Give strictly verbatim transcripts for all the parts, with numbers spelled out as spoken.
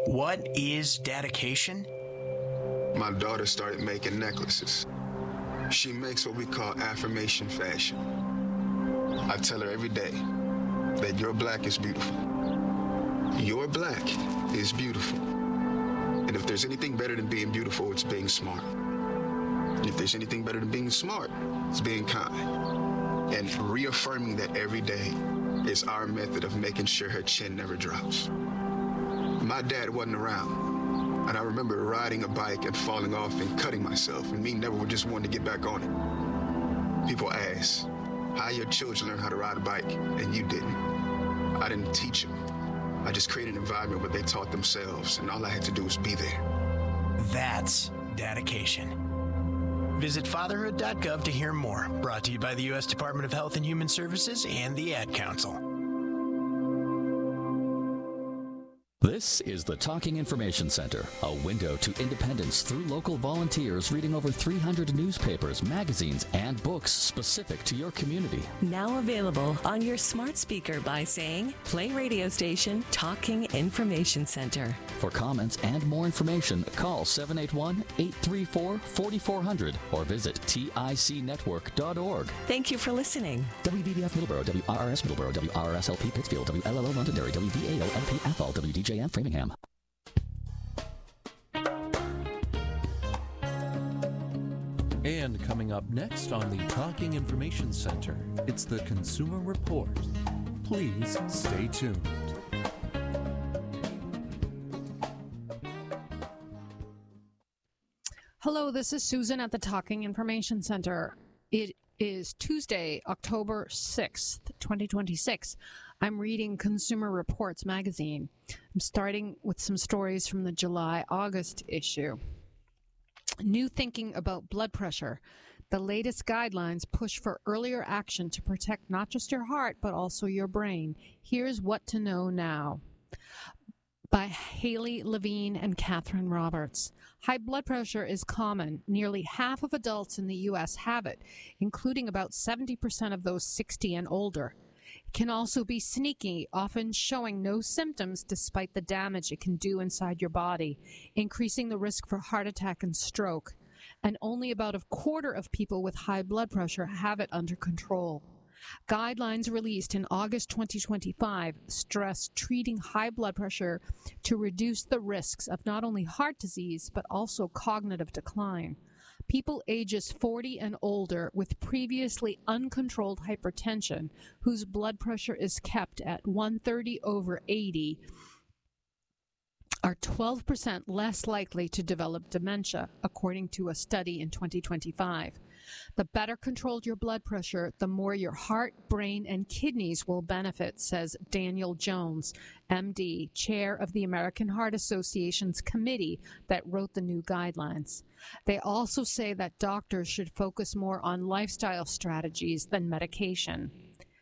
What is dedication? My daughter started making necklaces. She makes what we call affirmation fashion. I tell her every day that your black is beautiful. Your black is beautiful. And if there's anything better than being beautiful, it's being smart. And if there's anything better than being smart, it's being kind. And reaffirming that every day is our method of making sure her chin never drops. My dad wasn't around, and I remember riding a bike and falling off and cutting myself, and me never just wanting to get back on it. People ask, how your children learn how to ride a bike, and you didn't. I didn't teach them. I just created an environment where they taught themselves, and all I had to do was be there. That's dedication. Visit fatherhood dot gov to hear more. Brought to you by the U S Department of Health and Human Services and the Ad Council. This is the Talking Information Center, a window to independence through local volunteers reading over three hundred newspapers, magazines, and books specific to your community. Now available on your smart speaker by saying, play radio station Talking Information Center. For comments and more information, call seven eight one, eight three four, four four zero zero or visit tic network dot org. Thank you for listening. W V B F Middleborough, W R R S Middleborough, W R R S L P Pittsfield, W L L O Londonderry, W V A O L P Athol, W D J M Framingham. And coming up next on the Talking Information Center, it's the Consumer Report. Please stay tuned. Hello, this is Susan at the Talking Information Center. It is Tuesday, October sixth, twenty twenty-six. I'm reading Consumer Reports magazine. I'm starting with some stories from the July-August issue. New thinking about blood pressure. The latest guidelines push for earlier action to protect not just your heart, but also your brain. Here's what to know now. By Haley Levine and Catherine Roberts. High blood pressure is common. Nearly half of adults in the U S have it, including about seventy percent of those sixty and older. It can also be sneaky, often showing no symptoms despite the damage it can do inside your body, increasing the risk for heart attack and stroke. And only about a quarter of people with high blood pressure have it under control. Guidelines released in August twenty twenty-five stress treating high blood pressure to reduce the risks of not only heart disease, but also cognitive decline. People ages forty and older with previously uncontrolled hypertension, whose blood pressure is kept at one thirty over eighty, are twelve percent less likely to develop dementia, according to a study in twenty twenty-five. The better controlled your blood pressure, the more your heart, brain, and kidneys will benefit, says Daniel Jones, M D, chair of the American Heart Association's committee that wrote the new guidelines. They also say that doctors should focus more on lifestyle strategies than medication.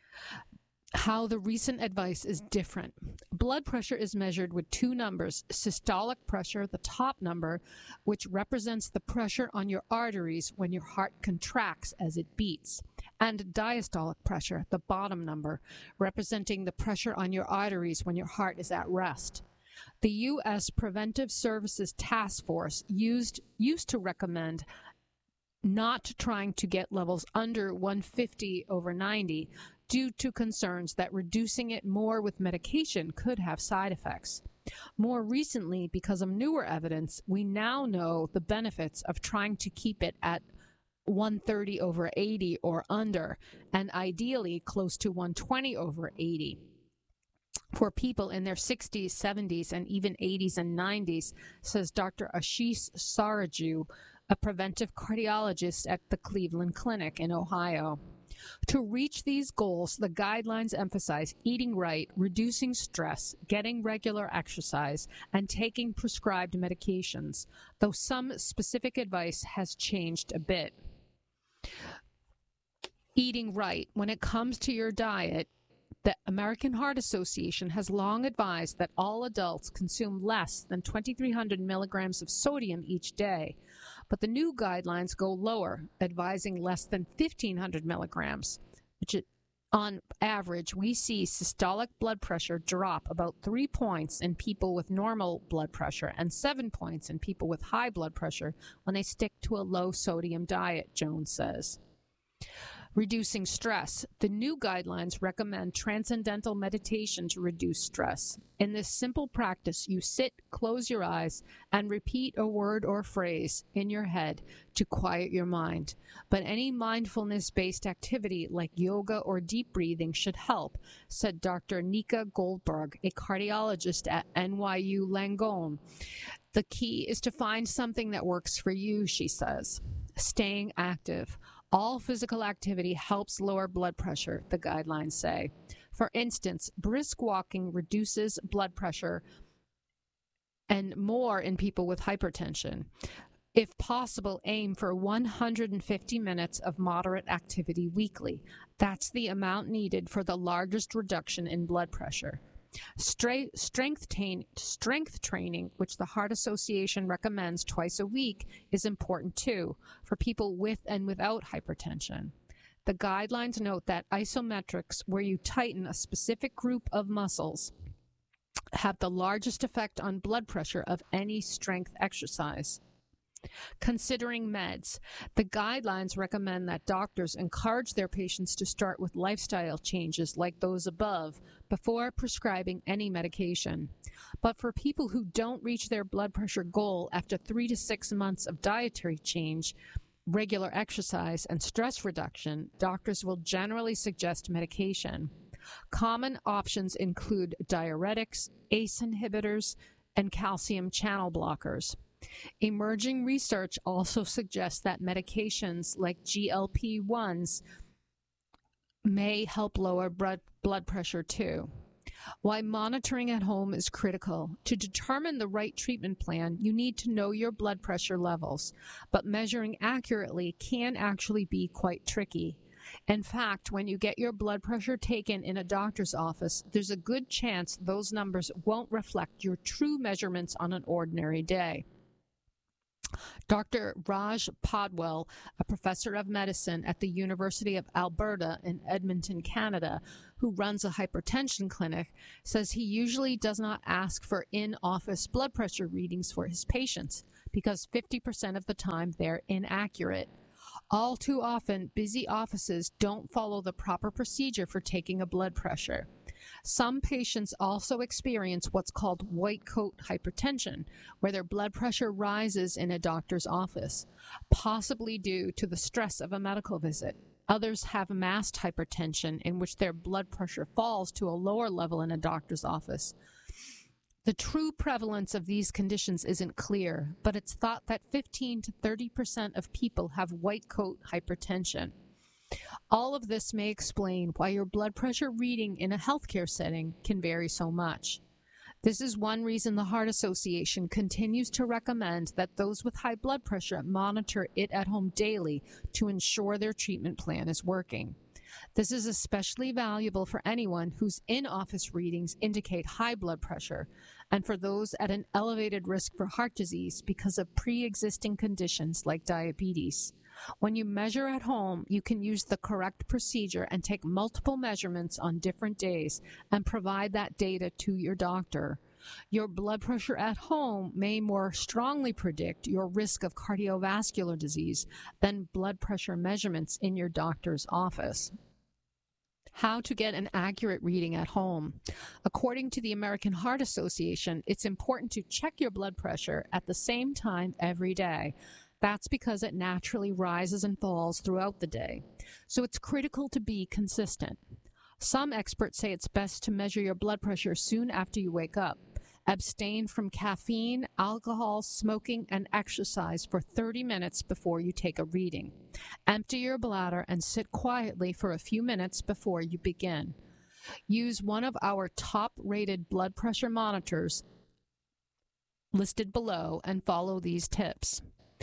How the recent advice is different. Blood pressure is measured with two numbers, systolic pressure, the top number, which represents the pressure on your arteries when your heart contracts as it beats, and diastolic pressure, the bottom number, representing the pressure on your arteries when your heart is at rest. The U S Preventive Services Task Force used, used to recommend not trying to get levels under one fifty over ninety, due to concerns that reducing it more with medication could have side effects. More recently, because of newer evidence, we now know the benefits of trying to keep it at one thirty over eighty or under, and ideally close to one twenty over eighty. For people in their sixties, seventies, and even eighties and nineties, says Doctor Ashish Saraju, a preventive cardiologist at the Cleveland Clinic in Ohio. To reach these goals, the guidelines emphasize eating right, reducing stress, getting regular exercise, and taking prescribed medications, though some specific advice has changed a bit. Eating right. When it comes to your diet, the American Heart Association has long advised that all adults consume less than twenty-three hundred milligrams of sodium each day. But the new guidelines go lower, advising less than fifteen hundred milligrams, which, it, On average, we see systolic blood pressure drop about three points in people with normal blood pressure and seven points in people with high blood pressure when they stick to a low-sodium diet, Jones says. Reducing stress. The new guidelines recommend transcendental meditation to reduce stress. In this simple practice, you sit, close your eyes, and repeat a word or phrase in your head to quiet your mind. But any mindfulness-based activity like yoga or deep breathing should help, said Doctor Nika Goldberg, a cardiologist at N Y U Langone. The key is to find something that works for you, she says. Staying active. All physical activity helps lower blood pressure, the guidelines say. For instance, brisk walking reduces blood pressure and more in people with hypertension. If possible, aim for one hundred fifty minutes of moderate activity weekly. That's the amount needed for the largest reduction in blood pressure. Stra- strength, tain- strength training, which the Heart Association recommends twice a week, is important too for people with and without hypertension. The guidelines note that isometrics, where you tighten a specific group of muscles, have the largest effect on blood pressure of any strength exercise. Considering meds, the guidelines recommend that doctors encourage their patients to start with lifestyle changes like those above before prescribing any medication. But for people who don't reach their blood pressure goal after three to six months of dietary change, regular exercise, and stress reduction, doctors will generally suggest medication. Common options include diuretics, A C E inhibitors, and calcium channel blockers. Emerging research also suggests that medications like G L P ones may help lower blood blood pressure too. Why monitoring at home is critical. To determine the right treatment plan, you need to know your blood pressure levels, but measuring accurately can actually be quite tricky. In fact, when you get your blood pressure taken in a doctor's office, there's a good chance those numbers won't reflect your true measurements on an ordinary day. Doctor Raj Podwell, a professor of medicine at the University of Alberta in Edmonton, Canada, who runs a hypertension clinic, says he usually does not ask for in-office blood pressure readings for his patients because fifty percent of the time they're inaccurate. All too often, busy offices don't follow the proper procedure for taking a blood pressure. Some patients also experience what's called white coat hypertension, where their blood pressure rises in a doctor's office, possibly due to the stress of a medical visit. Others have masked hypertension, in which their blood pressure falls to a lower level in a doctor's office. The true prevalence of these conditions isn't clear, but it's thought that fifteen to thirty percent of people have white coat hypertension. All of this may explain why your blood pressure reading in a healthcare setting can vary so much. This is one reason the Heart Association continues to recommend that those with high blood pressure monitor it at home daily to ensure their treatment plan is working. This is especially valuable for anyone whose in-office readings indicate high blood pressure and for those at an elevated risk for heart disease because of pre-existing conditions like diabetes. When you measure at home, you can use the correct procedure and take multiple measurements on different days and provide that data to your doctor. Your blood pressure at home may more strongly predict your risk of cardiovascular disease than blood pressure measurements in your doctor's office. How to get an accurate reading at home. According to the American Heart Association, it's important to check your blood pressure at the same time every day. That's because it naturally rises and falls throughout the day. So it's critical to be consistent. Some experts say it's best to measure your blood pressure soon after you wake up. Abstain from caffeine, alcohol, smoking, and exercise for thirty minutes before you take a reading. Empty your bladder and sit quietly for a few minutes before you begin. Use one of our top-rated blood pressure monitors listed below and follow these tips.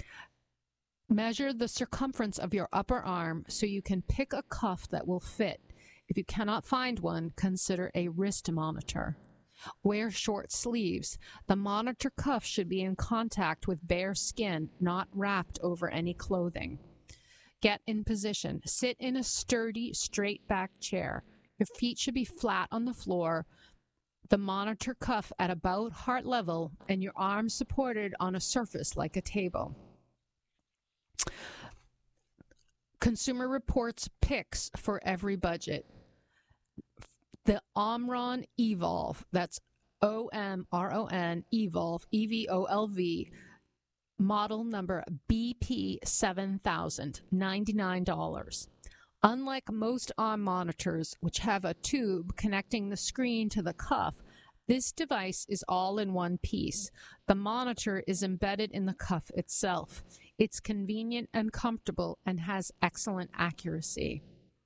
Measure the circumference of your upper arm so you can pick a cuff that will fit. If you cannot find one, consider a wrist monitor. Wear short sleeves. The monitor cuff should be in contact with bare skin, not wrapped over any clothing. Get in position. Sit in a sturdy, straight back chair. Your feet should be flat on the floor, the monitor cuff at about heart level, and your arms supported on a surface like a table. Consumer Reports picks for every budget. The Omron Evolve, that's O M R O N, Evolve, E V O L V, model number B P seven thousand, ninety-nine dollars. Unlike most arm monitors, which have a tube connecting the screen to the cuff, this device is all in one piece. The monitor is embedded in the cuff itself. It's convenient and comfortable and has excellent accuracy.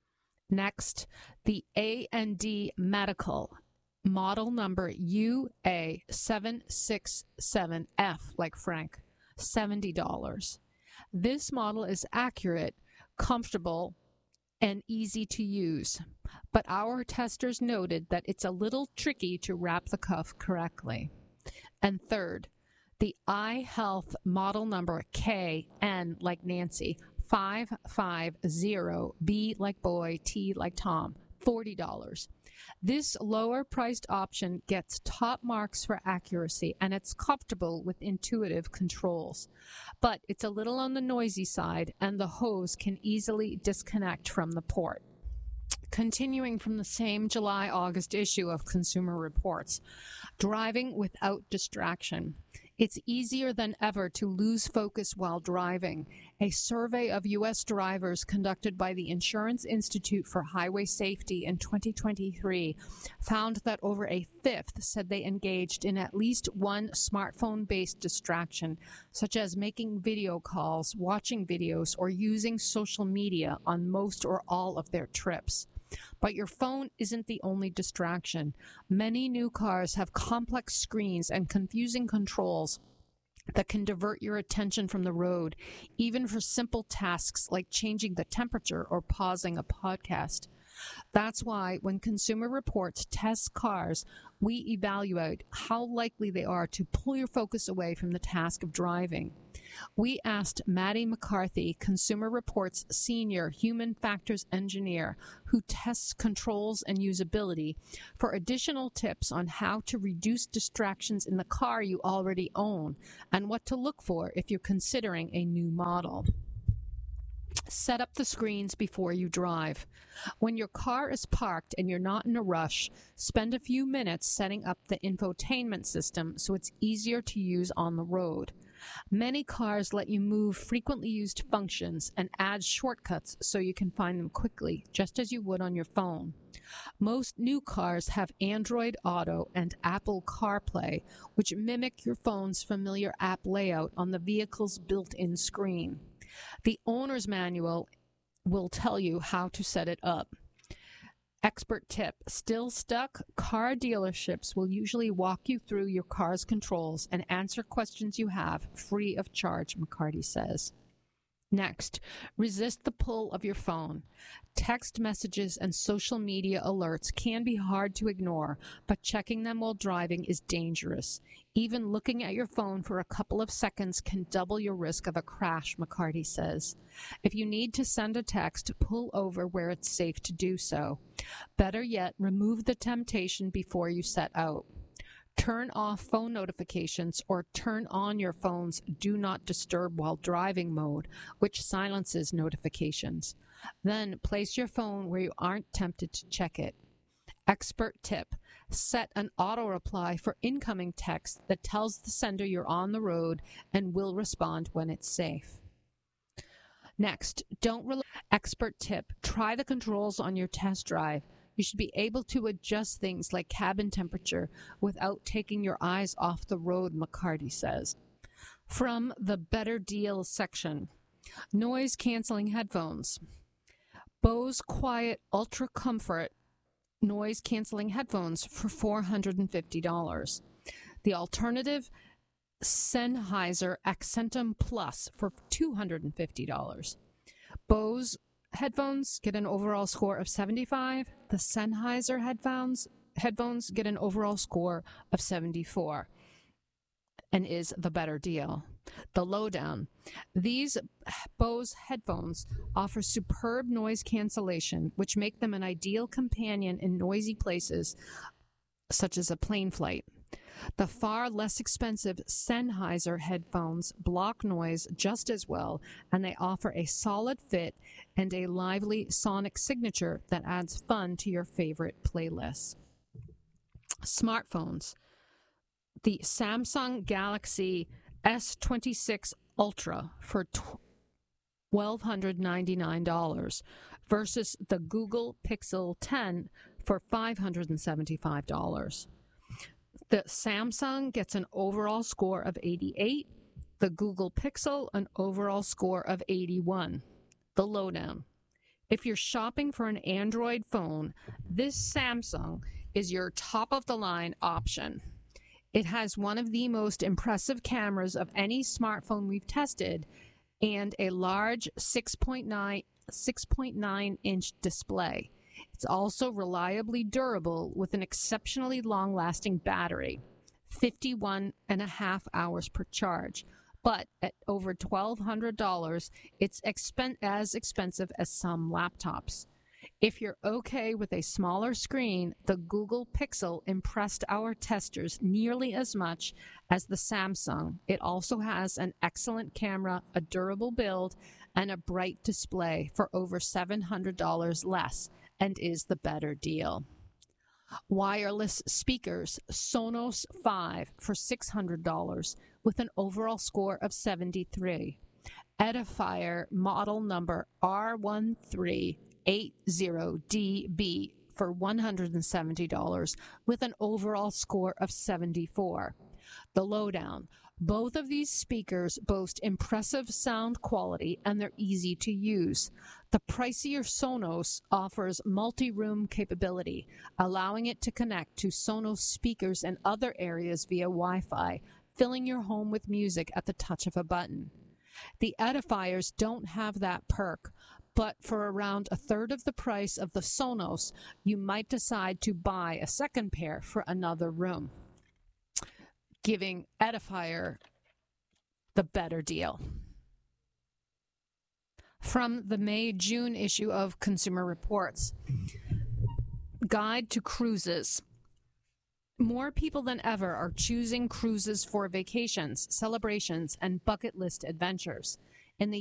Next, the A and D Medical, model number U A seven six seven F, like Frank, seventy dollars. This model is accurate, comfortable, and easy to use, but our testers noted that it's a little tricky to wrap the cuff correctly. And third, the iHealth model number K N, like Nancy, five five zero B like boy, T like Tom, forty dollars. This lower-priced option gets top marks for accuracy, and it's comfortable with intuitive controls. But it's a little on the noisy side, and the hose can easily disconnect from the port. Continuing from the same July-August issue of Consumer Reports, driving without distraction. It's easier than ever to lose focus while driving. A survey of U S drivers conducted by the Insurance Institute for Highway Safety in twenty twenty-three found that over a fifth said they engaged in at least one smartphone-based distraction, such as making video calls, watching videos, or using social media on most or all of their trips. But your phone isn't the only distraction. Many new cars have complex screens and confusing controls that can divert your attention from the road, even for simple tasks like changing the temperature or pausing a podcast. That's why when Consumer Reports tests cars, we evaluate how likely they are to pull your focus away from the task of driving. We asked Maddie McCarthy, Consumer Reports Senior Human Factors Engineer, who tests controls and usability, for additional tips on how to reduce distractions in the car you already own and what to look for if you're considering a new model. Set up the screens before you drive. When your car is parked and you're not in a rush, spend a few minutes setting up the infotainment system so it's easier to use on the road. Many cars let you move frequently used functions and add shortcuts so you can find them quickly, just as you would on your phone. Most new cars have Android Auto and Apple CarPlay, which mimic your phone's familiar app layout on the vehicle's built-in screen. The owner's manual will tell you how to set it up. Expert tip: still stuck? Car dealerships will usually walk you through your car's controls and answer questions you have free of charge, McCarty says. Next, resist the pull of your phone. Text messages and social media alerts can be hard to ignore, but checking them while driving is dangerous. Even looking at your phone for a couple of seconds can double your risk of a crash, McCarty says. If you need to send a text, pull over where it's safe to do so. Better yet, remove the temptation before you set out. Turn off phone notifications or turn on your phone's Do Not Disturb While Driving mode, which silences notifications. Then place your phone where you aren't tempted to check it. Expert tip: set an auto reply for incoming text that tells the sender you're on the road and will respond when it's safe. Next, don't rely. Expert tip: try the controls on your test drive. You should be able to adjust things like cabin temperature without taking your eyes off the road, McCarty says. From the Better Deals section, noise-canceling headphones. Bose Quiet Ultra Comfort noise-canceling headphones for four hundred fifty dollars. The alternative, Sennheiser Accentum Plus for two hundred fifty dollars. Bose headphones get an overall score of seventy-five. The Sennheiser headphones headphones get an overall score of seventy-four. and is the better deal. The lowdown. These Bose headphones offer superb noise cancellation, which make them an ideal companion in noisy places, such as a plane flight. The far less expensive Sennheiser headphones block noise just as well, and they offer a solid fit and a lively sonic signature that adds fun to your favorite playlists. Smartphones. The Samsung Galaxy S twenty-six Ultra for twelve ninety-nine dollars versus the Google Pixel ten for five hundred seventy-five dollars. The Samsung gets an overall score of eighty-eight, the Google Pixel an overall score of eighty-one. The lowdown. If you're shopping for an Android phone, this Samsung is your top-of-the-line option. It has one of the most impressive cameras of any smartphone we've tested and a large six point nine inch display. It's also reliably durable with an exceptionally long-lasting battery, fifty-one and a half hours per charge. But at over twelve hundred dollars, it's expen- as expensive as some laptops. If you're okay with a smaller screen, the Google Pixel impressed our testers nearly as much as the Samsung. It also has an excellent camera, a durable build, and a bright display for over seven hundred dollars less, and is the better deal. Wireless speakers, Sonos five for six hundred dollars with an overall score of seventy-three. Edifier model number R one three eight zero D B for one hundred seventy dollars with an overall score of seventy-four. The lowdown. Both of these speakers boast impressive sound quality and they're easy to use. The pricier Sonos offers multi-room capability, allowing it to connect to Sonos speakers in other areas via Wi-Fi, filling your home with music at the touch of a button. The Edifiers don't have that perk, but for around a third of the price of the Sonos, you might decide to buy a second pair for another room, giving Edifier the better deal. From the May-June issue of Consumer Reports, Guide to Cruises. More people than ever are choosing cruises for vacations, celebrations, and bucket list adventures.